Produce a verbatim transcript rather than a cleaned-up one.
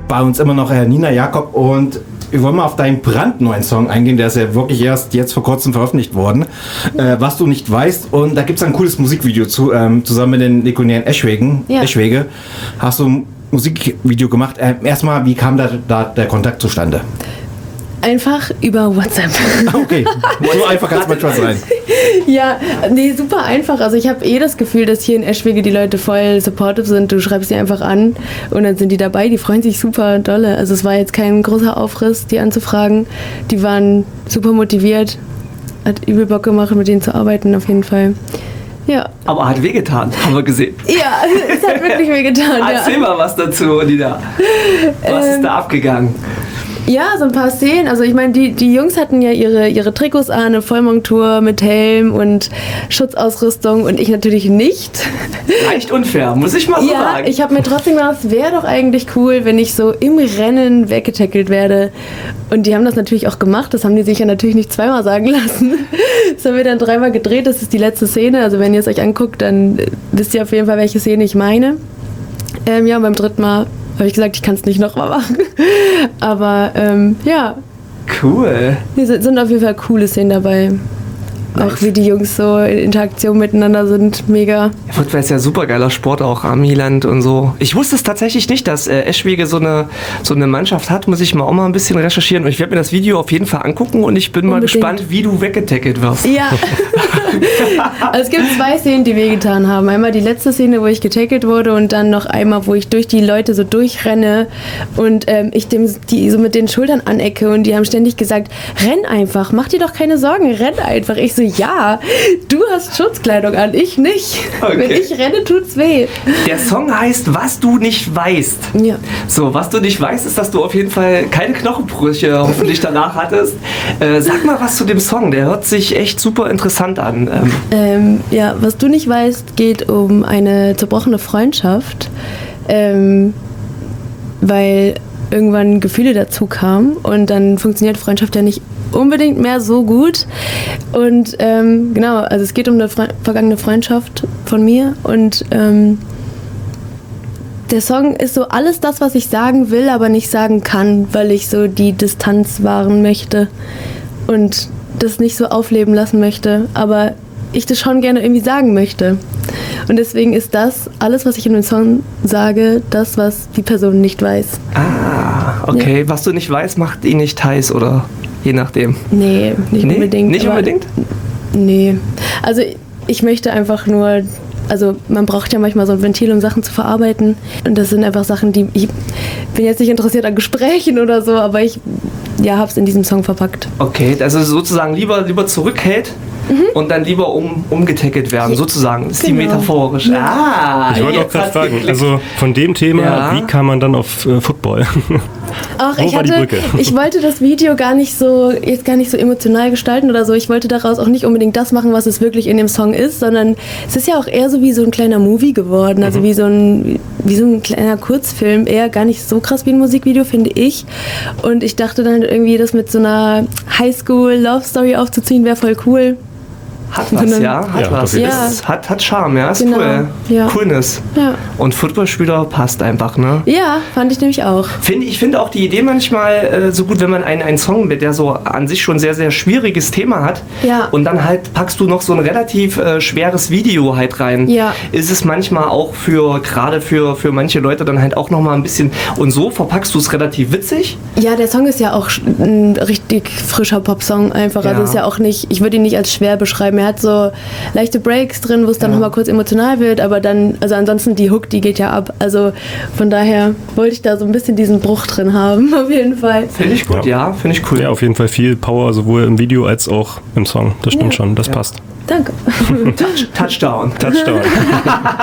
bei uns immer noch äh, Nina Jakob und wir wollen mal auf deinen brandneuen Song eingehen, der ist ja wirklich erst jetzt vor kurzem veröffentlicht worden, äh, was du nicht weißt. Und da gibt es ein cooles Musikvideo zu, ähm, zusammen mit den Nikonären Eschwegen. Ja. Eschwege. Hast du ein Musikvideo gemacht. Äh, erstmal, wie kam da, da der Kontakt zustande? Einfach über WhatsApp. Okay, so einfach kann es manchmal sein. Ja, nee, super einfach. Also ich habe eh das Gefühl, dass hier in Eschwege die Leute voll supportive sind. Du schreibst sie einfach an und dann sind die dabei. Die freuen sich super dolle. Also es war jetzt kein großer Aufriss, die anzufragen. Die waren super motiviert. Hat übel Bock gemacht, mit denen zu arbeiten auf jeden Fall. Ja. Aber hat wehgetan, haben wir gesehen. Ja, es hat wirklich wehgetan. Erzähl ja. mal was dazu, Nina. Was ähm, ist da abgegangen? Ja, so ein paar Szenen. Also ich meine, die, die Jungs hatten ja ihre, ihre Trikots an, eine Vollmontur mit Helm und Schutzausrüstung und ich natürlich nicht. Leicht unfair, muss ich mal so ja, sagen. Ich habe mir trotzdem gedacht, es wäre doch eigentlich cool, wenn ich so im Rennen weggetackelt werde. Und die haben das natürlich auch gemacht. Das haben die sich ja natürlich nicht zweimal sagen lassen. Das haben wir dann dreimal gedreht. Das ist die letzte Szene. Also wenn ihr es euch anguckt, dann wisst ihr auf jeden Fall, welche Szene ich meine. Ähm, ja, beim dritten Mal habe ich gesagt, ich kann es nicht nochmal machen. Aber ähm, ja. Cool. Es sind auf jeden Fall coole Szenen dabei. Nice. Auch wie die Jungs so in Interaktion miteinander sind, mega. Football ist ja super geiler Sport, auch Amiland und so. Ich wusste es tatsächlich nicht, dass äh, Eschwege so eine, so eine Mannschaft hat. Muss ich mal auch mal ein bisschen recherchieren. Und ich werde mir das Video auf jeden Fall angucken und ich bin Unbedingt. mal gespannt, wie du weggetackelt wirst. Ja. Also es gibt zwei Szenen, die wehgetan haben. Einmal die letzte Szene, wo ich getackelt wurde und dann noch einmal, wo ich durch die Leute so durchrenne und ähm, ich dem, die so mit den Schultern anecke und die haben ständig gesagt, renn einfach, mach dir doch keine Sorgen, renn einfach. Ich so, ja, du hast Schutzkleidung an, ich nicht. Okay. Wenn ich renne, tut's weh. Der Song heißt, was du nicht weißt. Ja. So, was du nicht weißt, ist, dass du auf jeden Fall keine Knochenbrüche hoffentlich danach hattest. Äh, sag mal was zu dem Song, der hört sich echt super interessant an. Ähm. Ähm, ja, was du nicht weißt, geht um eine zerbrochene Freundschaft, ähm, weil irgendwann Gefühle dazu kamen und dann funktioniert Freundschaft ja nicht unbedingt mehr so gut. Und ähm, genau, also es geht um eine Fre- vergangene Freundschaft von mir und ähm, der Song ist so alles das, was ich sagen will, aber nicht sagen kann, weil ich so die Distanz wahren möchte und das nicht so aufleben lassen möchte, aber ich das schon gerne irgendwie sagen möchte. Und deswegen ist das, alles, was ich in dem Song sage, das, was die Person nicht weiß. Ah, okay. Ja. Was du nicht weißt, macht ihn nicht heiß, oder? Je nachdem. Nee, nicht nee? unbedingt. Nicht unbedingt? Nee. Also ich möchte einfach nur, also man braucht ja manchmal so ein Ventil, um Sachen zu verarbeiten. Und das sind einfach Sachen, die, ich bin jetzt nicht interessiert an Gesprächen oder so, aber ich ja, hab's in diesem Song verpackt. Okay, also sozusagen lieber, lieber zurückhält. Mhm. Und dann lieber um, umgetackelt werden, sozusagen. Das ist genau. Die metaphorisch. Ja. Ah, ich wollte auch gerade fragen, also von dem Thema, ja. Wie kam man dann auf äh, Football? Ach, ich, hatte, ich wollte das Video gar nicht so jetzt gar nicht so emotional gestalten oder so. Ich wollte daraus auch nicht unbedingt das machen, was es wirklich in dem Song ist, sondern es ist ja auch eher so wie so ein kleiner Movie geworden, also mhm. wie so ein wie so ein kleiner Kurzfilm, eher gar nicht so krass wie ein Musikvideo, finde ich. Und ich dachte dann irgendwie, das mit so einer Highschool-Love-Story aufzuziehen, wäre voll cool. Hat was, ja, hat ja, was. Ja. Ist, hat, hat Charme, ja, ist genau. cool. Ja. Coolness. Ja. Und Footballspieler passt einfach, ne? Ja, fand ich nämlich auch. Find, ich finde auch die Idee manchmal äh, so gut, wenn man einen, einen Song mit, der so an sich schon sehr, sehr schwieriges Thema hat ja. und dann halt packst du noch so ein relativ äh, schweres Video halt rein. Ja. Ist es manchmal auch für, gerade für, für manche Leute dann halt auch nochmal ein bisschen, und so verpackst du es relativ witzig. Ja, der Song ist ja auch ein richtig frischer Popsong einfach. Ja. Also ist ja auch nicht, ich würde ihn nicht als schwer beschreiben. Er hat so leichte Breaks drin, wo es dann ja. nochmal kurz emotional wird, aber dann, also ansonsten die Hook, die geht ja ab. Also von daher wollte ich da so ein bisschen diesen Bruch drin haben, auf jeden Fall. Finde ich gut, ja, ja finde ich cool. Ja, auf jeden Fall viel Power, sowohl im Video als auch im Song. Das stimmt ja. schon, das ja. passt. Danke. Touch, Touchdown. Touchdown.